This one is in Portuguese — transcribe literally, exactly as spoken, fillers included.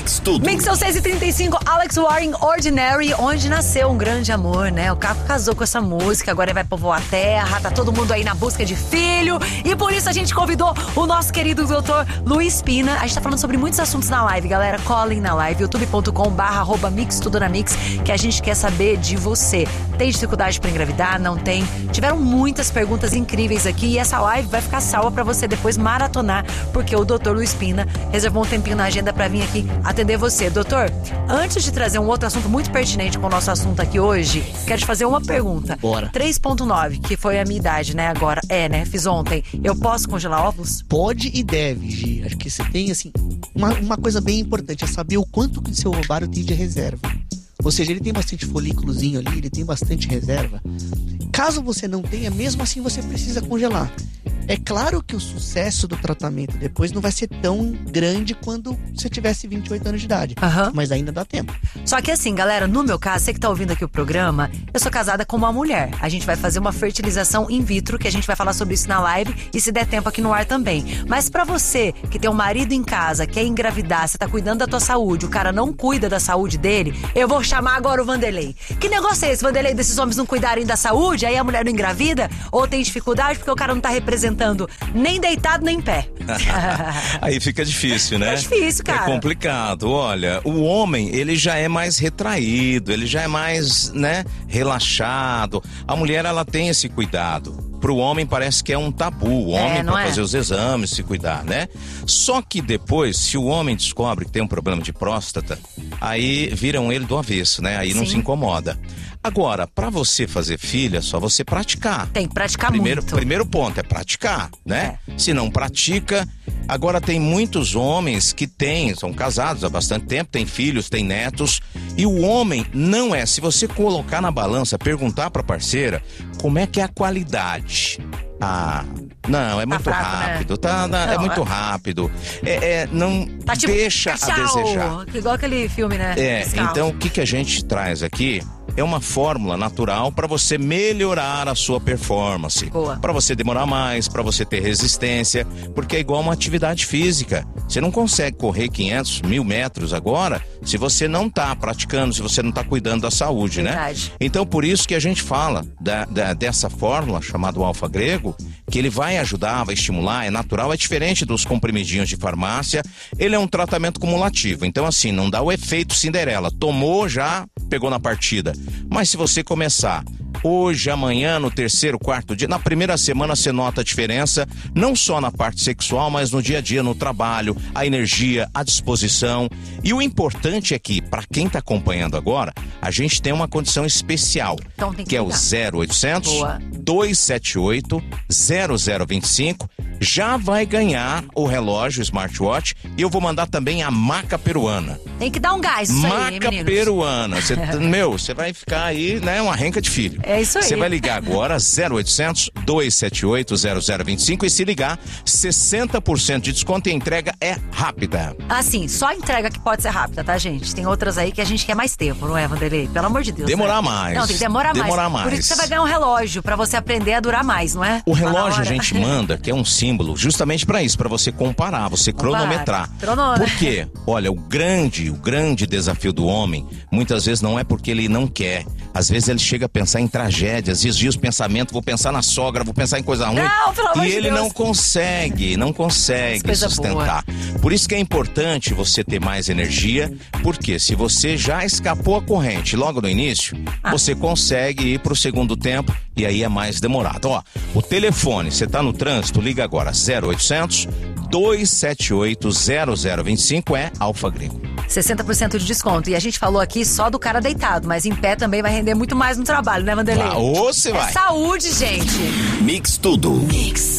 Mix Tudo. Mix são seis e trinta e cinco, Alex Warren, Ordinary, onde nasceu um grande amor, né? O Caco casou com essa música, agora ele vai povoar a terra, tá todo mundo aí na busca de filho. E por isso a gente convidou o nosso querido doutor Luiz Pina. A gente tá falando sobre muitos assuntos na live, galera. Colhem na live, youtube ponto com barra arroba mix tudo na mix, que a gente quer saber de você. Tem dificuldade pra engravidar? Não tem? Tiveram muitas perguntas incríveis aqui e essa live vai ficar salva pra você depois maratonar, porque o doutor Luiz Pina reservou um tempinho na agenda pra vir aqui atender você. Doutor, antes de trazer um outro assunto muito pertinente com o nosso assunto aqui hoje, quero te fazer uma pergunta. Bora. três ponto nove, que foi a minha idade, né, agora. É, né, fiz ontem. Eu posso congelar óvulos? Pode e deve, Gi. Acho que você tem, assim, uma, uma coisa bem importante, é saber o quanto que o seu ovário tem de reserva. Ou seja, ele tem bastante folículozinho ali, ele tem bastante reserva. Caso você não tenha, mesmo assim você precisa congelar. É claro que o sucesso do tratamento depois não vai ser tão grande quando você tivesse vinte e oito anos de idade. Uhum. Mas ainda dá tempo. Só que assim, galera, no meu caso, você que tá ouvindo aqui o programa, eu sou casada com uma mulher. A gente vai fazer uma fertilização in vitro, que a gente vai falar sobre isso na live e se der tempo aqui no ar também. Mas pra você que tem um marido em casa, quer engravidar, você tá cuidando da tua saúde, o cara não cuida da saúde dele, eu vou chamar agora o Vanderlei. Que negócio é esse, Vanderlei, desses homens não cuidarem da saúde, aí a mulher não engravida? Ou tem dificuldade porque o cara não tá representando nem deitado nem em pé? Aí fica difícil, né? É difícil, cara. É complicado. Olha, o homem, ele já é mais retraído, ele já é mais, né, relaxado. A mulher, ela tem esse cuidado. Pro homem parece que é um tabu, o homem é, pra é? fazer os exames, se cuidar, né? Só que depois, se o homem descobre que tem um problema de próstata, aí viram ele do avesso, né? Aí não Sim. se incomoda. Agora, pra você fazer filho, é só você praticar. Tem que praticar primeiro, muito. Primeiro ponto é praticar, né? É. Se não pratica... Agora tem muitos homens que têm, são casados há bastante tempo, têm filhos, têm netos, e o homem não é, se você colocar na balança, perguntar pra parceira, como é que é a qualidade? Ah, não, é muito fraco, rápido, né? tá, tá, Não, é muito é- rápido, é, é, não Tá tipo, deixa tchau, a desejar. igual aquele filme, né? É, Scout. então o que, que a gente traz aqui é uma fórmula natural para você melhorar a sua performance. Boa. Para você demorar mais, para você ter resistência, porque é igual uma atividade física. Você não consegue correr quinhentos, mil metros agora se você não tá praticando, se você não tá cuidando da saúde, Verdade. né? Então por isso que a gente fala da, da, dessa fórmula chamada alfa grego, que ele vai ajudar, vai estimular, é natural, é diferente dos comprimidinhos de farmácia, ele é um tratamento cumulativo, então assim, não dá o efeito Cinderela, tomou já, pegou na partida, mas se você começar hoje, amanhã, no terceiro, quarto dia, na primeira semana você nota a diferença, não só na parte sexual, mas no dia a dia, no trabalho, a energia, a disposição. E o importante é que, para quem tá acompanhando agora, a gente tem uma condição especial, Então tem que que é o ligar. zero oitocentos, Boa. dois sete oito, zero zero dois cinco. Já vai ganhar o relógio, o smartwatch, e eu vou mandar também a maca peruana. Tem que dar um gás, isso aí, Maca meninos. peruana. Cê, meu, você vai ficar aí, né, uma renca de filho. É isso aí. Você vai ligar agora, zero oitocentos, dois sete oito, zero zero dois cinco, e se ligar, sessenta por cento de desconto e a entrega é rápida. Assim, só a entrega que pode ser rápida, tá, gente? Tem outras aí que a gente quer mais tempo, não é, Vanderlei? Pelo amor de Deus. Demorar né? mais. Não, tem que demorar, Demorar mais. Por mais. isso que você vai ganhar um relógio, pra você aprender a durar mais, não é? O Tá na relógio a hora. gente manda, que é um símbolo, justamente para isso, para você comparar, você cronometrar. Cronômetro. Por quê? Olha, o grande, o grande desafio do homem, muitas vezes não é porque ele não quer. Às vezes ele chega a pensar em tragédias, desvia os pensamentos, vou pensar na sogra, vou pensar em coisa ruim. Não, pelo amor e de ele Deus. não consegue, não consegue Coisa sustentar. Por isso que é importante você ter mais energia, porque se você já escapou a corrente logo no início, Ah. você consegue ir pro segundo tempo e aí é mais demorado. Ó, o telefone, você tá no trânsito, liga agora, zero oitocentos, dois sete oito, zero zero dois cinco, é Alfa Grego. sessenta por cento de desconto. E a gente falou aqui só do cara deitado, mas em pé também vai render muito mais no trabalho, né, Vanderlei? Ah, ô, você É vai. saúde, gente. Mix tudo. Mix.